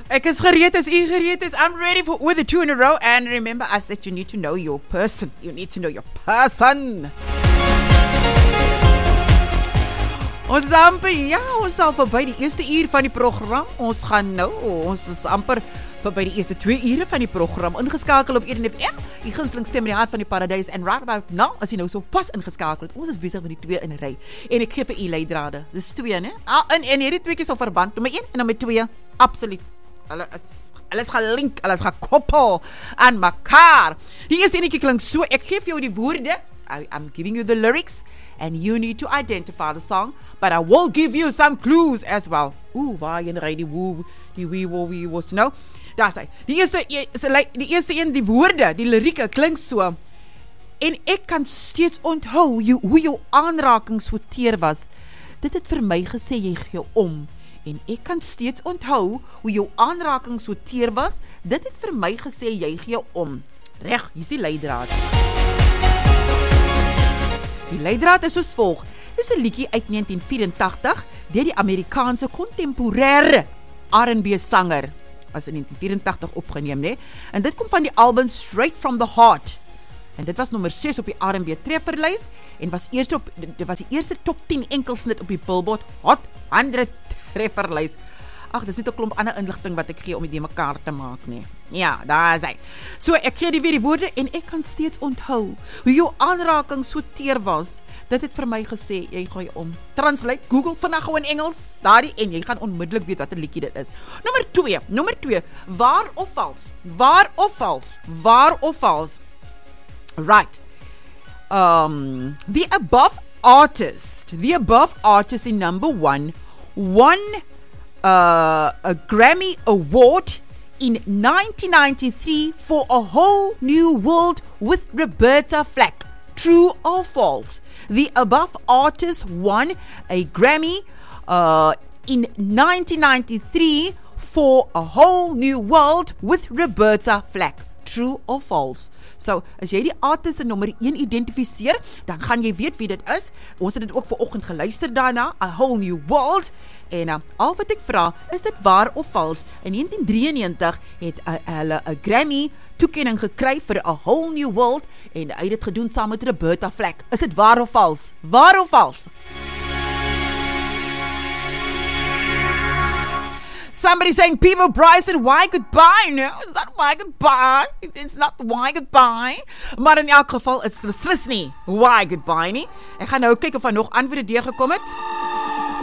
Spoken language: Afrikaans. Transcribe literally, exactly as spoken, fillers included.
Ek is gereed as u gereed is. I'm ready for with the two in a row. And remember us that you need to know your person. You need to know your person. Ons is amper, ja, ons is al voorbij die eerste uur van die program. Ons gaan nou, ons is amper voorbij die eerste twee ure van die program. Ingeskakel op Eden F M, die gunsteling stem in die hart van die paradijs. En right about now, as jy nou so pas ingeskakel het, ons is bezig met die twee in 'n ry. En ek gee vir u leidrade. Dis twee, né? Ah, en, en hierdie twee is al verband. Nummer een en nummer twee, absoluut. Hulle is, hulle is gelink, hulle is gekoppel aan mekaar. Die eerste enetjie klink so, ek gee vir jou die woorde. I, I'm giving you the lyrics. And you need to identify the song, but I will give you some clues as well. Ooh, waar jy ry die woe, die wee wo wee was nou. Daar sê, die eerste die eerste een die woorde, die lirieke klink so. En ek kan steeds onthou jy, hoe jou aanraking so teer was. Dit het vir my gesê jy gee om. En ek kan steeds onthou hoe jou aanraking so teer was. Dit het vir my gesê jy gee om. Reg, hier is die leidraad. Die leidraad is soos volg. Dit is 'n liedjie uit negentien vyerentagtig deur die Amerikaanse kontemporêre R and B sanger. Was in negentien vyerentagtig opgeneem, né? En dit kom van die album Straight from the Heart. En dit was nommer ses op die R and B trefferlys en was eers op dit was die eerste top tien enkelsnit op die Billboard Hot honderd trefferlys. Ag, dis net 'n klomp ander inligting wat ek gee om dit die mekaar te maak, nee. Ja, daar is hy. So, ek gee die weer die woorde en ek kan steeds onthou hoe jou aanraking so teer was. Dit het vir my gesê, jy gooi om. Translate, Google vandag gou in Engels, daardie en jy gaan onmiddellik weet wat 'n liedjie dit is. Nommer twee, nommer twee, waar of vals? Waar of vals? Waar of vals? Right. Um, the above artist, the above artist in number one won Uh, a Grammy Award in nineteen ninety-three for A Whole New World with Roberta Flack. True or false? The above artist won a Grammy uh, in nineteen ninety-three for A Whole New World with Roberta Flack. True or false? So, as jy die artiste nommer een identifiseer, dan gaan jy weet wie dit is. Ons het dit ook vanoggend geluister daarna, A Whole New World. En uh, al wat ek vra, is dit waar of vals? In negentien drieënnegentig het uh, hulle 'n Grammy toekenning gekry vir A Whole New World en hy het dit gedoen saam met Roberta Flack. Is dit waar of vals? Waar of vals? Somebody saying, People Bryson, why goodbye? No, it's not why goodbye. It's not why goodbye. Maar in elk geval, is het beslis nie why goodbye nie. Ek gaan nou kyk of daar nog antwoorde deurgekom het.